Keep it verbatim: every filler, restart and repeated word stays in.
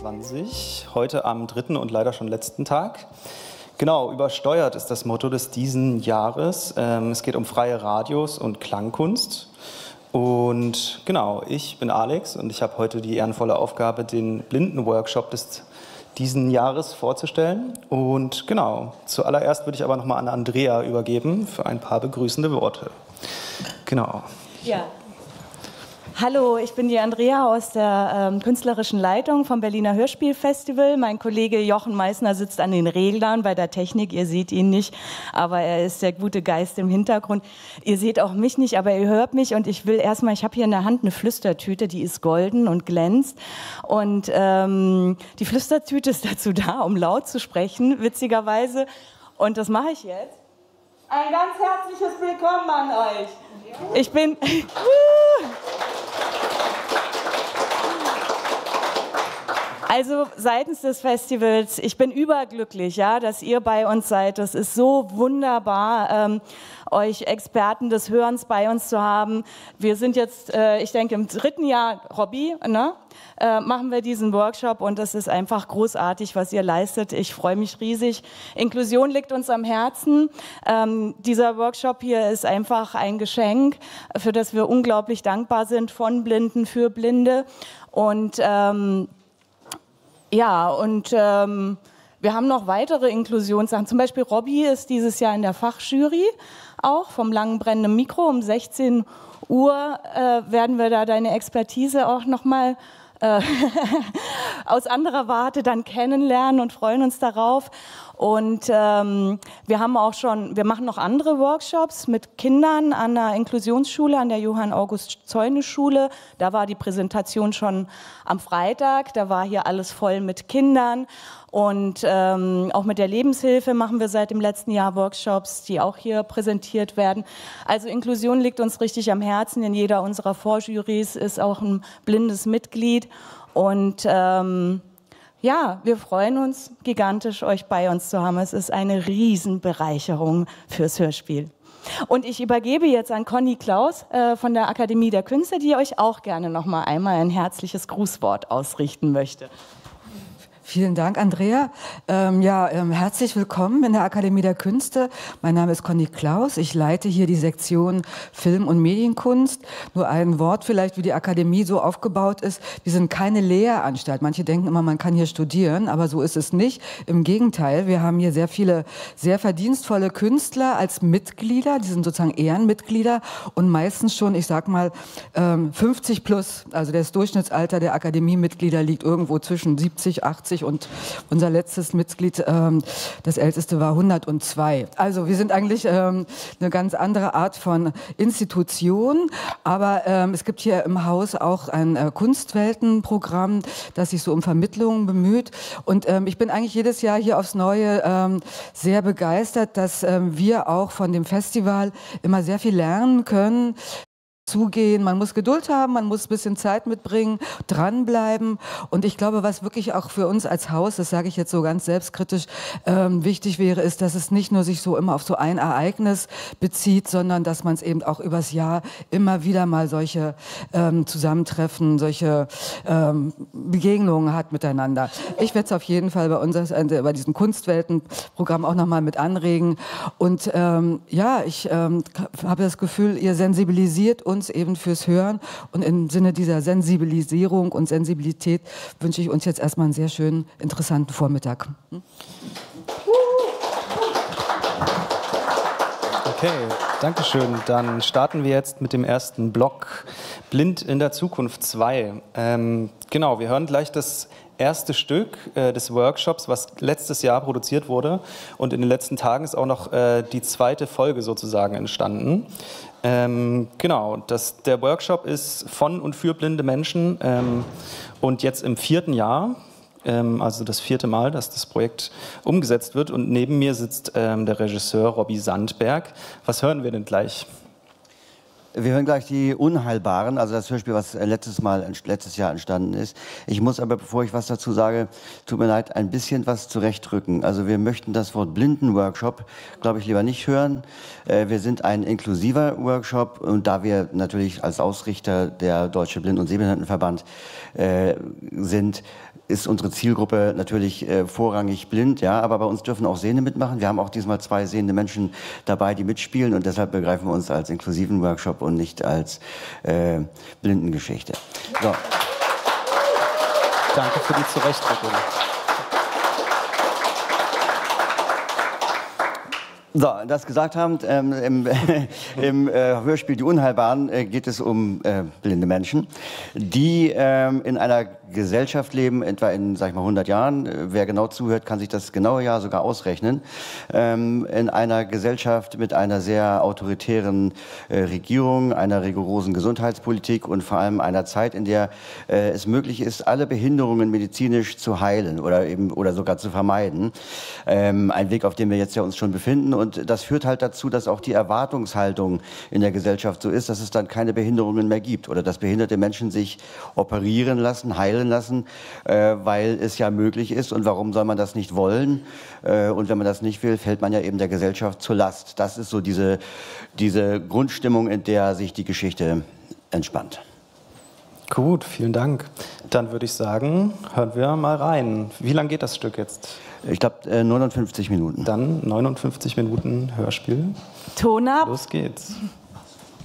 zweitausendzweiundzwanzig, heute am dritten und leider schon letzten Tag. Genau, übersteuert ist das Motto des diesen Jahres. Ähm, es geht um freie Radios und Klangkunst. Und genau, ich bin Alex und ich habe heute die ehrenvolle Aufgabe, den Blindenworkshop des diesen Jahres vorzustellen. Und genau, zuallererst würde ich aber nochmal an Andrea übergeben für ein paar begrüßende Worte. Genau. Ja. Hallo, ich bin die Andrea aus der ähm, künstlerischen Leitung vom Berliner Hörspielfestival. Mein Kollege Jochen Meissner sitzt an den Reglern bei der Technik. Ihr seht ihn nicht, aber er ist der gute Geist im Hintergrund. Ihr seht auch mich nicht, aber ihr hört mich. Und ich will erstmal, ich habe hier in der Hand eine Flüstertüte, die ist golden und glänzt. Und ähm, die Flüstertüte ist dazu da, um laut zu sprechen, witzigerweise. Und das mache ich jetzt. Ein ganz herzliches Willkommen an euch. Ich bin... Also seitens des Festivals, ich bin überglücklich, ja, dass ihr bei uns seid. Das ist so wunderbar, ähm, euch Experten des Hörens bei uns zu haben. Wir sind jetzt, äh, ich denke, im dritten Jahr, Robby, ne, äh, machen wir diesen Workshop und es ist einfach großartig, was ihr leistet. Ich freue mich riesig. Inklusion liegt uns am Herzen. Ähm, dieser Workshop hier ist einfach ein Geschenk, für das wir unglaublich dankbar sind, von Blinden für Blinde. Und ähm, ja, und ähm, wir haben noch weitere Inklusionssachen. Zum Beispiel Robby ist dieses Jahr in der Fachjury, auch vom langen brennenden Mikro. Um sechzehn Uhr äh, werden wir da deine Expertise auch nochmal äh, aus anderer Warte dann kennenlernen und freuen uns darauf. Und ähm, wir haben auch schon, wir machen noch andere Workshops mit Kindern an der Inklusionsschule, an der Johann-August-Zäune-Schule. Da war die Präsentation schon am Freitag, da war hier alles voll mit Kindern. Und ähm, auch mit der Lebenshilfe machen wir seit dem letzten Jahr Workshops, die auch hier präsentiert werden. Also Inklusion liegt uns richtig am Herzen. In jeder unserer Vorjurys ist auch ein blindes Mitglied. Und ähm, ja, wir freuen uns gigantisch, euch bei uns zu haben. Es ist eine Riesenbereicherung fürs Hörspiel. Und ich übergebe jetzt an Conny Klaus äh, von der Akademie der Künste, die euch auch gerne noch mal einmal ein herzliches Grußwort ausrichten möchte. Vielen Dank, Andrea. Ähm, ja, ähm, herzlich willkommen in der Akademie der Künste. Mein Name ist Conny Klaus. Ich leite hier die Sektion Film- und Medienkunst. Nur ein Wort vielleicht, wie die Akademie so aufgebaut ist. Wir sind keine Lehranstalt. Manche denken immer, man kann hier studieren, aber so ist es nicht. Im Gegenteil, wir haben hier sehr viele sehr verdienstvolle Künstler als Mitglieder. Die sind sozusagen Ehrenmitglieder und meistens schon, ich sag mal, ähm, fünfzig plus. Also das Durchschnittsalter der Akademiemitglieder liegt irgendwo zwischen siebzig, achtzig und unser letztes Mitglied, ähm, das älteste, war hundertzwei. Also wir sind eigentlich ähm, eine ganz andere Art von Institution, aber ähm, es gibt hier im Haus auch ein äh, Kunstweltenprogramm, das sich so um Vermittlung bemüht und ähm, ich bin eigentlich jedes Jahr hier aufs Neue ähm, sehr begeistert, dass ähm, wir auch von dem Festival immer sehr viel lernen können. Zugehen, man muss Geduld haben, man muss ein bisschen Zeit mitbringen, dranbleiben und ich glaube, was wirklich auch für uns als Haus, das sage ich jetzt so ganz selbstkritisch, ähm, wichtig wäre, ist, dass es nicht nur sich so immer auf so ein Ereignis bezieht, sondern dass man es eben auch übers Jahr immer wieder mal solche ähm, Zusammentreffen, solche ähm, Begegnungen hat miteinander. Ich werde es auf jeden Fall bei uns, äh, bei diesem Kunstweltenprogramm auch nochmal mit anregen und ähm, ja, ich ähm, habe das Gefühl, ihr sensibilisiert uns uns eben fürs Hören und im Sinne dieser Sensibilisierung und Sensibilität wünsche ich uns jetzt erstmal einen sehr schönen, interessanten Vormittag. Hm? Okay, danke schön. Dann starten wir jetzt mit dem ersten Block, Blind in der Zukunft zwei. Ähm, genau, wir hören gleich das erste Stück äh, des Workshops, was letztes Jahr produziert wurde und in den letzten Tagen ist auch noch äh, die zweite Folge sozusagen entstanden. Ähm, genau, das, der Workshop ist von und für blinde Menschen ähm, und jetzt im vierten Jahr, ähm, also das vierte Mal, dass das Projekt umgesetzt wird und neben mir sitzt ähm, der Regisseur Robby Sandberg. Was hören wir denn gleich? Wir hören gleich die Unheilbaren, also das Hörspiel, was letztes Mal, letztes Jahr entstanden ist. Ich muss aber, bevor ich was dazu sage, tut mir leid, ein bisschen was zurechtrücken. Also wir möchten das Wort Blindenworkshop, glaube ich, lieber nicht hören. Wir sind ein inklusiver Workshop und da wir natürlich als Ausrichter der Deutsche Blinden- und Sehbehindertenverband äh, sind, ist unsere Zielgruppe natürlich äh, vorrangig blind, ja, aber bei uns dürfen auch Sehende mitmachen. Wir haben auch diesmal zwei sehende Menschen dabei, die mitspielen und deshalb begreifen wir uns als inklusiven Workshop und nicht als äh, Blindengeschichte. So. Danke für die Zurechtrückung. So, das gesagt haben, ähm, im, im äh, Hörspiel Die Unheilbaren äh, geht es um äh, blinde Menschen, die ähm, in einer Gesellschaft leben, etwa in, sag ich mal, hundert Jahren. Wer genau zuhört, kann sich das genaue Jahr sogar ausrechnen. Ähm, in einer Gesellschaft mit einer sehr autoritären äh, Regierung, einer rigorosen Gesundheitspolitik und vor allem einer Zeit, in der äh, es möglich ist, alle Behinderungen medizinisch zu heilen oder eben oder sogar zu vermeiden. Ähm, ein Weg, auf dem wir jetzt ja uns schon befinden. Und das führt halt dazu, dass auch die Erwartungshaltung in der Gesellschaft so ist, dass es dann keine Behinderungen mehr gibt oder dass behinderte Menschen sich operieren lassen, heilen lassen, äh, weil es ja möglich ist. Und warum soll man das nicht wollen? Äh, und wenn man das nicht will, fällt man ja eben der Gesellschaft zur Last. Das ist so diese, diese Grundstimmung, in der sich die Geschichte entspannt. Gut, vielen Dank. Dann würde ich sagen, hören wir mal rein. Wie lang geht das Stück jetzt? Ich glaube, äh, neunundfünfzig Minuten. Dann neunundfünfzig Minuten Hörspiel. Ton ab. Los geht's.